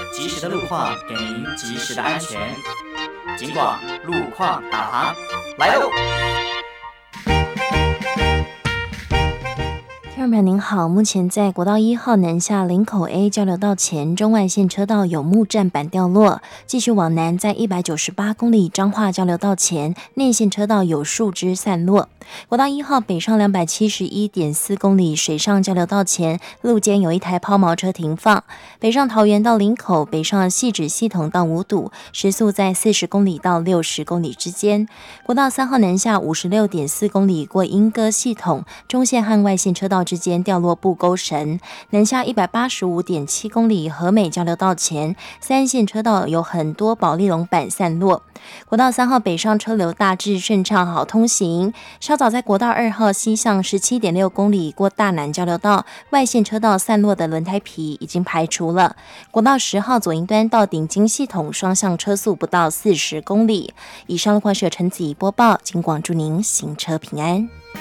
及时的路况给您及时的安全。警广路况导航来喽！ 听众朋友您好，目前在国道1号南下林口 A 交流道前中外线车道有木栈板掉落，继续往南在198公里彰化交流道前内线车道有树枝散落。国道1号北上271.4公里水上交流道前路肩有一台抛锚车停放，北上桃园到林口，北上汐止系统到五堵，时速在40公里到60公里之间。国道3号南下56.4公里过莺歌系统，中线和外线车道之间掉落布钩绳，南下185.7公里和美交流道前三线车道有很多保丽龙板散落。国道3号北上车流大致顺畅好通行，稍早在国道2号西向17.6公里过大南交流道，外线车道散落的轮胎皮已经排除了。国道10号左营端到顶金系统双向车速不到40公里。以上路况是由陈子怡播报，警广祝您行车平安。